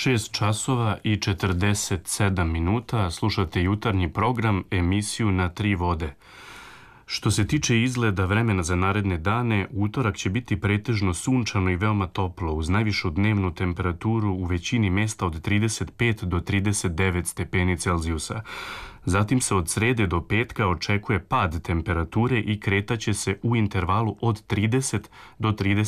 6 časova i 47 minuta slušate jutarnji program emisiju Na tri vode. Što se tiče izgleda vremena za naredne dane, utorak će biti pretežno sunčano i veoma toplo, uz najvišu dnevnu temperaturu u većini mesta od 35 do 39 stepeni Celzijusa. Zatim se od srede do petka očekuje pad temperature i kretaće se u intervalu od 30 do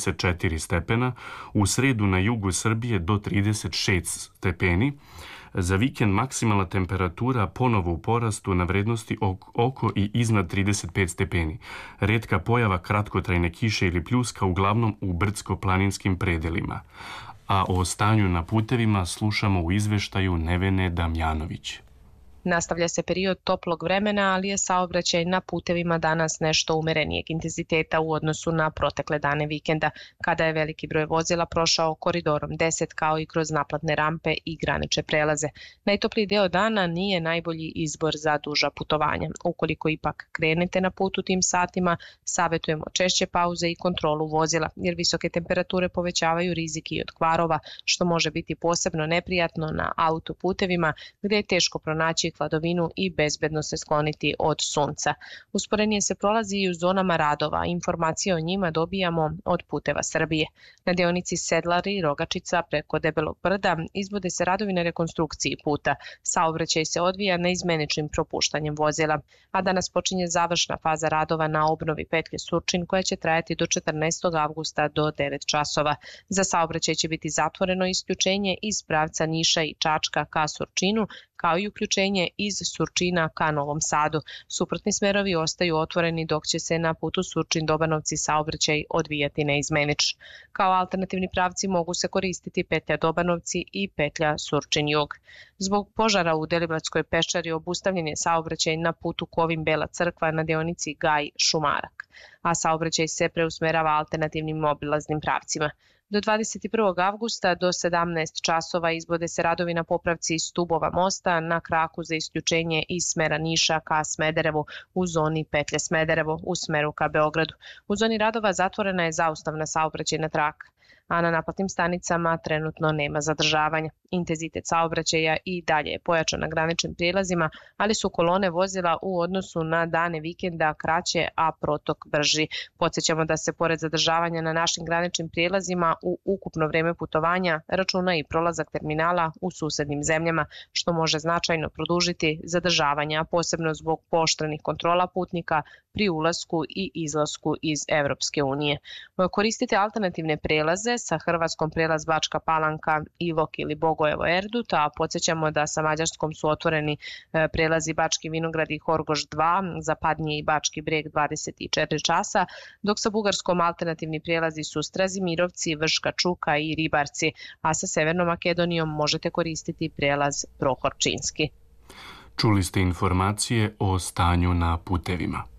34 stepena, u sredu na jugu Srbije do 36 stepeni. Za vikend maksimalna temperatura ponovo u porastu na vrednosti oko i iznad 35 stepeni. Retka pojava kratkotrajne kiše ili pljuska uglavnom u brdsko-planinskim predelima. A o stanju na putevima slušamo u izveštaju Nevene Damjanović. Nastavlja se period toplog vremena, ali je saobraćaj na putevima danas nešto umerenijeg intenziteta u odnosu na protekle dane vikenda, kada je veliki broj vozila prošao koridorom 10 kao i kroz naplatne rampe i granične prelaze. Najtopliji deo dana nije najbolji izbor za duža putovanja. Ukoliko ipak krenete na put u tim satima, savjetujemo češće pauze i kontrolu vozila, jer visoke temperature povećavaju rizik i od kvarova, što može biti posebno neprijatno na autoputevima gdje je teško pronaći hladovinu i bezbedno se skloniti od sunca. Usporenije se prolazi i u zonama radova. Informacije o njima dobijamo od Puteva Srbije. Na deonici Sedlari, Rogačica preko Debelog brda izvode se radovi na rekonstrukciji puta. Saobraćaj se odvija neizmeničnim propuštanjem vozila, a danas počinje završna faza radova na obnovi petlje Surčin koja će trajati do 14. avgusta do 9 časova. Za saobraćaj će biti zatvoreno isključenje iz pravca Niša i Čačka ka Surčinu, kao i uključenje iz Surčina ka Novom Sadu. Suprotni smerovi ostaju otvoreni dok će se na putu Surčin-Dobanovci saobraćaj odvijati neizmenično. Kao alternativni pravci mogu se koristiti petlja Dobanovci i petlja Surčin-Jug. Zbog požara u Deliblatskoj peščari obustavljen je saobraćaj na putu Kovin-Bela crkva na deonici Gaj-Šumarak, a saobraćaj se preusmerava alternativnim obilaznim pravcima. Do 21. avgusta do 17 časova izvode se radovi na popravci stubova mosta na kraku za isključenje iz smera Niša ka Smederevu u zoni petlje Smederevo u smeru ka Beogradu. U zoni radova zatvorena je zaustavna saobraćajna traka, a na naplatnim stanicama trenutno nema zadržavanja. Intenzitet saobraćaja i dalje je pojačan na graničnim prijelazima, ali su kolone vozila u odnosu na dane vikenda kraće, a protok brži. Podsjećamo da se pored zadržavanja na našim graničnim prijelazima u ukupno vreme putovanja računa i prolazak terminala u susednim zemljama, što može značajno produžiti zadržavanja, posebno zbog pooštrenih kontrola putnika pri ulasku i izlasku iz Evropske unije. Koristite alternativne prelaze, sa Hrvatskom prelaz Bačka Palanka, Ilok ili Bogojevo Erdut, a podsjećamo da sa Mađarskom su otvoreni prelazi Bački Vinograd i Horgoš 2, Zapadnije i Bački Breg 24 časa, dok sa Bugarskom alternativni prelazi su Strazimirovci, Vrška Čuka i Ribarci, a sa Severnom Makedonijom možete koristiti prelaz Prohorčinski. Čuli ste informacije o stanju na putevima.